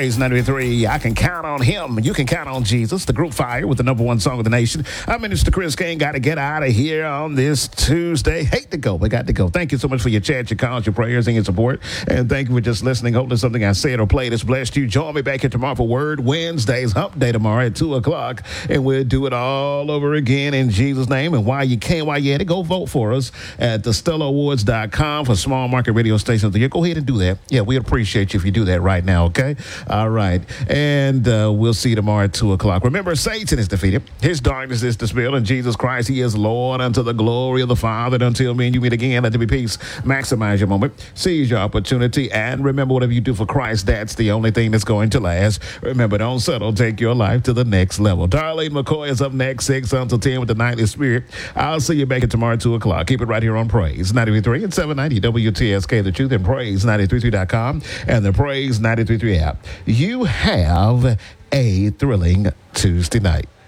Praise 93. I can count on him. You can count on Jesus. The group Fire with the number one song of the nation. I'm Minister Chris King. Got to get out of here on this Tuesday. Hate to go, but got to go. Thank you so much for your chat, your calls, your prayers, and your support. And thank you for just listening. Hopefully something I said or played has blessed you. Join me back here tomorrow for Word Wednesdays, Hump Day tomorrow at 2 o'clock. And we'll do it all over again in Jesus' name. And while you can, while you're at it, go vote for us at thestellaawards.com for small market radio stations of the year. Go ahead and do that. Yeah, we appreciate you if you do that right now, okay? All right. And we'll see you tomorrow at 2 o'clock. Remember, Satan is defeated. His darkness is dispelled. And Jesus Christ, he is Lord unto the glory of the Father. And until me and you meet again, let there be peace. Maximize your moment. Seize your opportunity. And remember, whatever you do for Christ, that's the only thing that's going to last. Remember, don't settle. Take your life to the next level. Darlene McCoy is up next, 6 until 10 with the Nightly Spirit. I'll see you back at tomorrow at 2 o'clock. Keep it right here on Praise 93.3 and 790 WTSK, The Truth, and Praise933.com and the Praise 93.3 app. You have a thrilling Tuesday night.